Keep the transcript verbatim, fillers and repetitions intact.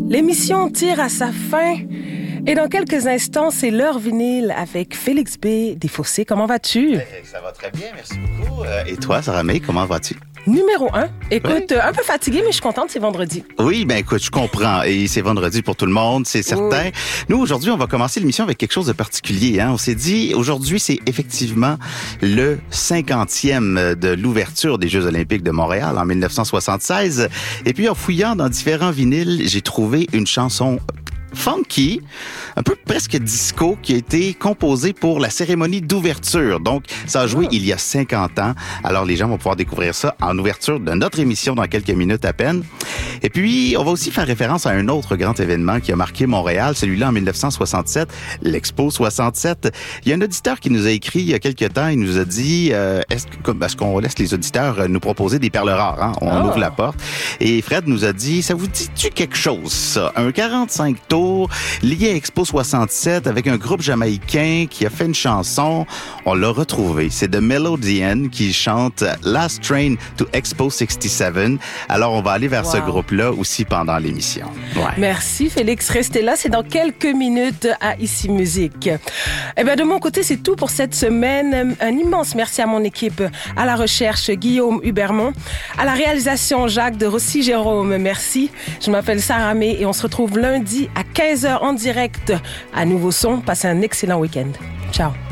L'émission tire à sa fin. Et dans quelques instants, c'est l'heure vinyle avec Félix B. Desfossés. Comment vas-tu? Ça va très bien, merci beaucoup. Euh, et toi, Sarah-May, comment vas-tu? Numéro un. Écoute, oui. un peu fatiguée, mais je suis contente, c'est vendredi. Oui, ben écoute, je comprends. Et c'est vendredi pour tout le monde, c'est certain. Oui. Nous, aujourd'hui, on va commencer l'émission avec quelque chose de particulier. Hein? On s'est dit, aujourd'hui, c'est effectivement le cinquantième de l'ouverture des Jeux olympiques de Montréal en dix-neuf cent soixante-seize. Et puis, en fouillant dans différents vinyles, j'ai trouvé une chanson funky, un peu presque disco, qui a été composé pour la cérémonie d'ouverture. Donc, ça a joué oh. il y a cinquante ans. Alors, les gens vont pouvoir découvrir ça en ouverture de notre émission dans quelques minutes à peine. Et puis, on va aussi faire référence à un autre grand événement qui a marqué Montréal, celui-là en dix-neuf cent soixante-sept, l'Expo soixante-sept. Il y a un auditeur qui nous a écrit il y a quelques temps, il nous a dit, euh, est-ce, que, est-ce qu'on laisse les auditeurs nous proposer des perles rares? Hein? On oh. ouvre la porte. Et Fred nous a dit, ça vous dit-tu quelque chose, ça? Un quarante-cinq tours lié à Expo soixante-sept avec un groupe jamaïcain qui a fait une chanson. On l'a retrouvé. C'est The Melodian qui chante Last Train to Expo soixante-dix-sept. Alors, on va aller vers wow. ce groupe-là aussi pendant l'émission. Ouais. Merci, Félix. Restez là. C'est dans quelques minutes à Ici Musique. Eh bien, de mon côté, c'est tout pour cette semaine. Un immense merci à mon équipe, à la recherche, Guillaume Hubermont, à la réalisation, Jacques de Rossi-Jérôme. Merci. Je m'appelle Sarah-May et on se retrouve lundi à quinze heures en direct à Nouveau Son. Passez un excellent week-end. Ciao.